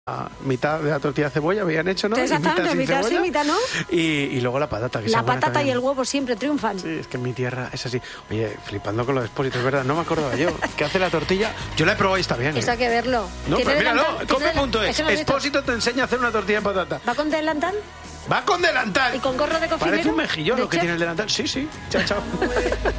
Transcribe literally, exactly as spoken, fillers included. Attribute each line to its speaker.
Speaker 1: mitad de la tortilla de cebolla habían hecho, ¿no?
Speaker 2: Exactamente, mitad sí, mitad no.
Speaker 1: Y, y luego la patata. Que
Speaker 2: la patata también. Y el huevo siempre triunfan.
Speaker 1: Sí, es que en mi tierra es así. Oye, flipando con los Expósitos, es verdad, no me acordaba yo. ¿Qué hace la tortilla? Yo la he probado y está bien.
Speaker 2: Eso
Speaker 1: ¿eh?
Speaker 2: hay que verlo.
Speaker 1: No, pero míralo, come punto es. Expósito te enseña a hacer una tortilla de patata.
Speaker 2: ¿Va con delantal?
Speaker 1: Va con delantal.
Speaker 2: ¿Y con gorro de cocinero?
Speaker 1: Parece un mejillón lo que tiene el delantal. Sí, sí. Chao, chao.